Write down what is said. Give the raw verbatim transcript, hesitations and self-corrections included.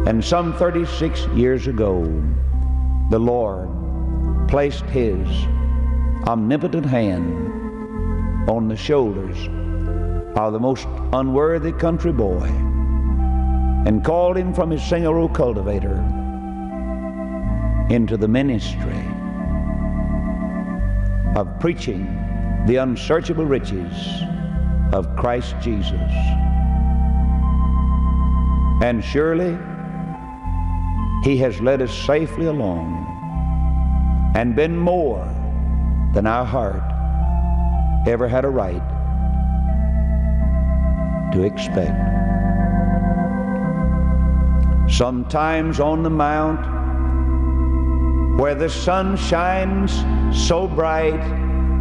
And some thirty-six years ago, the Lord placed His omnipotent hand on the shoulders of the most unworthy country boy and called him from his single cultivator into the ministry of preaching the unsearchable riches of Christ Jesus. And surely He has led us safely along and been more than our heart ever had a right to expect. Sometimes on the mount where the sun shines so bright,